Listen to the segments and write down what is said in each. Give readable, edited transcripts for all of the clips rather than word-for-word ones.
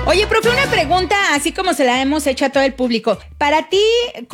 Oye, profe, una pregunta así como se la hemos hecho a todo el público. Para ti,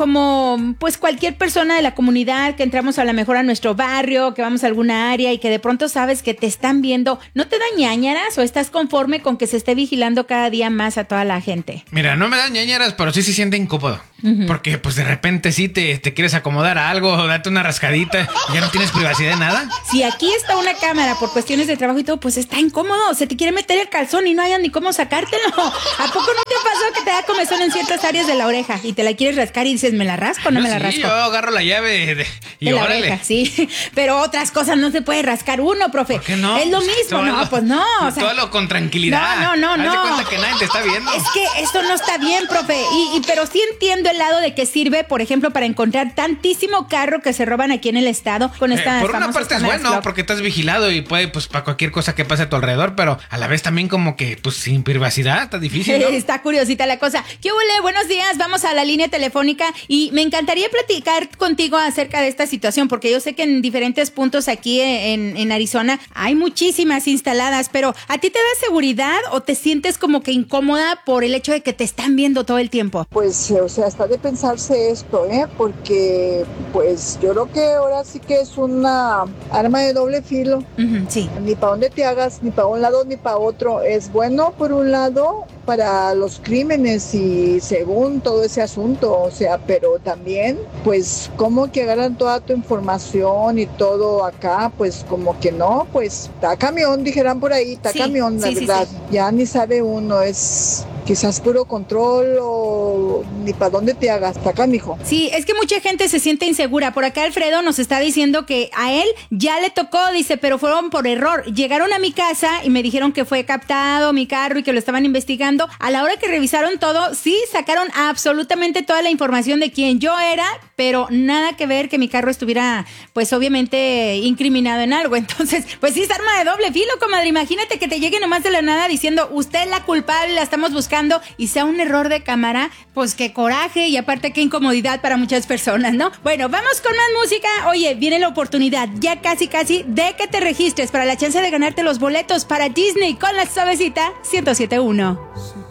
como pues cualquier persona de la comunidad que entramos a lo mejor a nuestro barrio, que vamos a alguna área y que de pronto sabes que te están viendo, ¿no te da ñáñaras o estás conforme con que se esté vigilando cada día más a toda la gente? Mira, no me dan ñáñaras, pero sí se siente incómodo. Porque pues de repente sí te quieres acomodar a algo, o date una rascadita y ya no tienes privacidad de nada. Si aquí está una cámara por cuestiones de trabajo y todo, pues está incómodo. Se te quiere meter el calzón y no haya ni cómo sacártelo. ¿A poco no te ha pasado que te da comezón en ciertas áreas de la oreja y te la quieres rascar y dices, ¿me la rasco o no me la rasco? Sí, yo agarro la llave y de la órale. oreja, sí. Pero otras cosas no se puede rascar uno, profe. ¿Por qué no? Es lo mismo. No, pues no. O sea, todo lo con tranquilidad. No. Haz de cuenta que nadie te está viendo. Es que esto no está bien, profe. Pero sí entiendo el lado de que sirve, por ejemplo, para encontrar tantísimo carro que se roban aquí en el estado con estas por una famosas parte es cámaras bueno, lock. porque estás vigilado y puede, pues, para cualquier cosa que pase a tu alrededor, pero a la vez también como que, pues, sin privacidad, está difícil, ¿no? Está curiosita la cosa. ¿Qué huele? Buenos días, vamos a la línea telefónica y me encantaría platicar contigo acerca de esta situación, porque yo sé que en diferentes puntos aquí en Arizona hay muchísimas instaladas, pero ¿a ti te da seguridad o te sientes como que incómoda por el hecho de que te están viendo todo el tiempo? Pues, o sea, está de pensarse esto, porque, pues, yo creo que ahora sí que es una arma de doble filo. Sí. Ni para dónde te hagas, ni para un lado ni para otro. Es bueno, por un lado, para los crímenes y según todo ese asunto, o sea, pero también, pues, como que agarran toda tu información y todo acá, pues, como que no, pues, está camión, dijeran por ahí, está camión, la verdad. Ya ni sabe uno, es quizás puro control o ni para dónde te hagas, está acá, mijo. Sí, es que mucha gente se siente insegura. Por acá Alfredo nos está diciendo que a él ya le tocó, dice, pero fueron por error. Llegaron a mi casa y me dijeron que fue captado mi carro y que lo estaban investigando. A la hora que revisaron todo, sí, sacaron absolutamente toda la información de quién yo era, pero nada que ver que mi carro estuviera, pues obviamente, incriminado en algo. Entonces, pues sí, es arma de doble filo, comadre. Imagínate que te llegue nomás de la nada diciendo, usted es la culpable, la estamos buscando, y sea un error de cámara, pues qué coraje y aparte qué incomodidad para muchas personas, ¿no? Bueno, vamos con más música. Oye, viene la oportunidad, ya casi, de que te registres para la chance de ganarte los boletos para Disney con la suavecita 107.1.